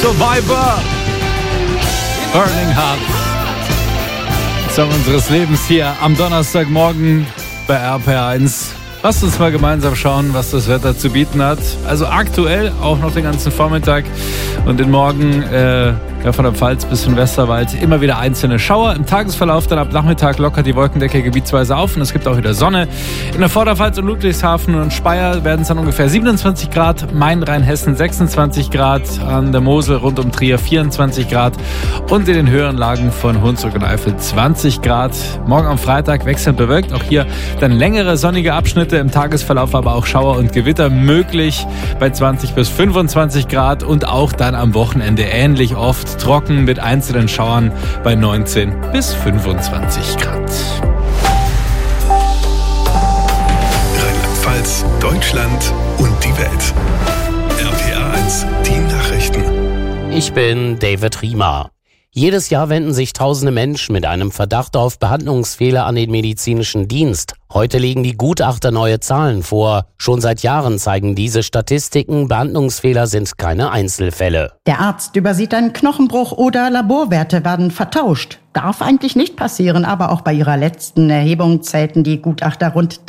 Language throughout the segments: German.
Survivor. Burning Heart. Song unseres Lebens hier am Donnerstagmorgen bei RPR1. Lasst uns mal gemeinsam schauen, was das Wetter zu bieten hat. Also aktuell auch noch den ganzen Vormittag und den Morgen von der Pfalz bis zum Westerwald immer wieder einzelne Schauer. Im Tagesverlauf dann ab Nachmittag lockert die Wolkendecke gebietsweise auf und es gibt auch wieder Sonne. In der Vorderpfalz und Ludwigshafen und Speyer werden es dann ungefähr 27 Grad, Main-Rhein-Hessen 26 Grad, an der Mosel rund um Trier 24 Grad und in den höheren Lagen von Hunsrück und Eifel 20 Grad. Morgen am Freitag wechselnd bewölkt, auch hier dann längere sonnige Abschnitte, im Tagesverlauf aber auch Schauer und Gewitter möglich bei 20 bis 25 Grad und auch dann am Wochenende ähnlich oft trocken mit einzelnen Schauern bei 19 bis 25 Grad. Rheinland-Pfalz, Deutschland und die Welt. RPR1, die Nachrichten. Ich bin David Riemer. Jedes Jahr wenden sich tausende Menschen mit einem Verdacht auf Behandlungsfehler an den medizinischen Dienst. Heute legen die Gutachter neue Zahlen vor. Schon seit Jahren zeigen diese Statistiken, Behandlungsfehler sind keine Einzelfälle. Der Arzt übersieht einen Knochenbruch oder Laborwerte werden vertauscht. Darf eigentlich nicht passieren, aber auch bei ihrer letzten Erhebung zählten die Gutachter rund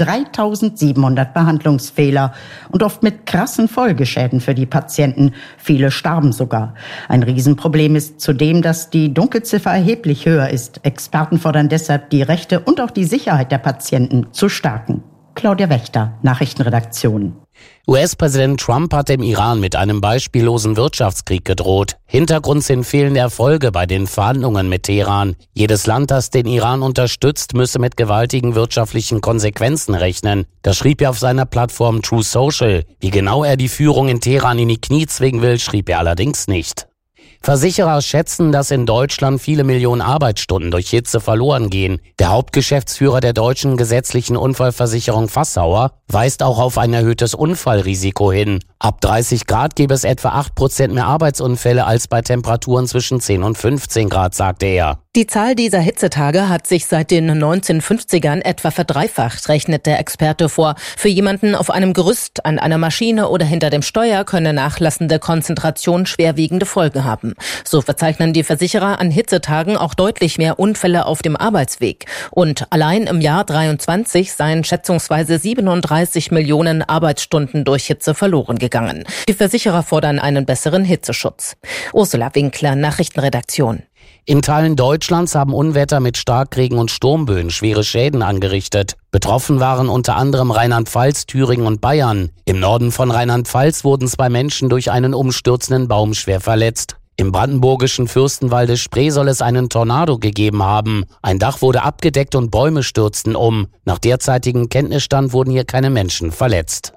3700 Behandlungsfehler und oft mit krassen Folgeschäden für die Patienten. Viele starben sogar. Ein Riesenproblem ist zudem, dass die Dunkelziffer erheblich höher ist. Experten fordern deshalb, die Rechte und auch die Sicherheit der Patienten zu stärken. Claudia Wächter, Nachrichtenredaktion. US-Präsident Trump hat dem Iran mit einem beispiellosen Wirtschaftskrieg gedroht. Hintergrund sind fehlende Erfolge bei den Verhandlungen mit Teheran. Jedes Land, das den Iran unterstützt, müsse mit gewaltigen wirtschaftlichen Konsequenzen rechnen. Das schrieb er auf seiner Plattform True Social. Wie genau er die Führung in Teheran in die Knie zwingen will, schrieb er allerdings nicht. Versicherer schätzen, dass in Deutschland viele Millionen Arbeitsstunden durch Hitze verloren gehen. Der Hauptgeschäftsführer der deutschen gesetzlichen Unfallversicherung Fassauer weist auch auf ein erhöhtes Unfallrisiko hin. Ab 30 Grad gäbe es etwa 8% mehr Arbeitsunfälle als bei Temperaturen zwischen 10 und 15 Grad, sagte er. Die Zahl dieser Hitzetage hat sich seit den 1950ern etwa verdreifacht, rechnet der Experte vor. Für jemanden auf einem Gerüst, an einer Maschine oder hinter dem Steuer könne nachlassende Konzentration schwerwiegende Folgen haben. So verzeichnen die Versicherer an Hitzetagen auch deutlich mehr Unfälle auf dem Arbeitsweg. Und allein im Jahr 2023 seien schätzungsweise 37 Millionen Arbeitsstunden durch Hitze verloren gegangen. Die Versicherer fordern einen besseren Hitzeschutz. Ursula Winkler, Nachrichtenredaktion. In Teilen Deutschlands haben Unwetter mit Starkregen und Sturmböen schwere Schäden angerichtet. Betroffen waren unter anderem Rheinland-Pfalz, Thüringen und Bayern. Im Norden von Rheinland-Pfalz wurden 2 Menschen durch einen umstürzenden Baum schwer verletzt. Im brandenburgischen Fürstenwalde Spree soll es einen Tornado gegeben haben. Ein Dach wurde abgedeckt und Bäume stürzten um. Nach derzeitigem Kenntnisstand wurden hier keine Menschen verletzt.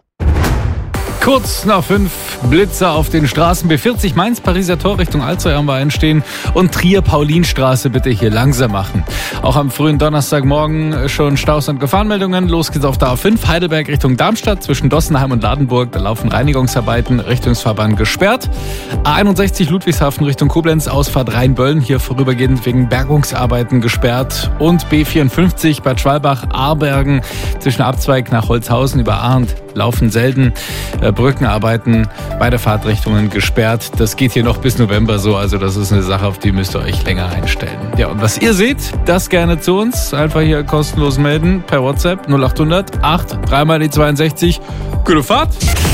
Kurz nach 5 Blitzer auf den Straßen B40 Mainz, Pariser Tor Richtung Alzey haben wir einstehen und Trier-Paulinstraße bitte hier langsam machen. Auch am frühen Donnerstagmorgen schon Staus und Gefahrenmeldungen. Los geht's auf der A5 Heidelberg Richtung Darmstadt zwischen Dossenheim und Ladenburg. Da laufen Reinigungsarbeiten, Richtungsfahrbahn gesperrt. A61 Ludwigshafen Richtung Koblenz, Ausfahrt Rheinböllen, hier vorübergehend wegen Bergungsarbeiten gesperrt. Und B54 Bad Schwalbach-Aarbergen zwischen Abzweig nach Holzhausen über Arndt laufen selten. Brückenarbeiten, beide Fahrtrichtungen gesperrt. Das geht hier noch bis November so, also das ist eine Sache, auf die müsst ihr euch länger einstellen. Ja, und was ihr seht, das gerne zu uns. Einfach hier kostenlos melden per WhatsApp 0800 8 3 mal die 62. Gute Fahrt!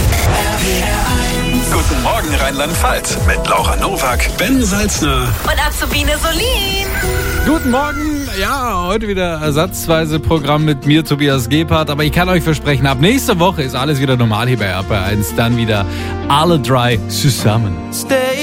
Guten Morgen Rheinland-Pfalz mit Laura Nowak, Ben Salzner und Azubine Solin. Guten Morgen, ja, heute wieder ersatzweise Programm mit mir, Tobias Gebhardt, aber ich kann euch versprechen, ab nächster Woche ist alles wieder normal hier bei RPR1, dann wieder alle drei zusammen.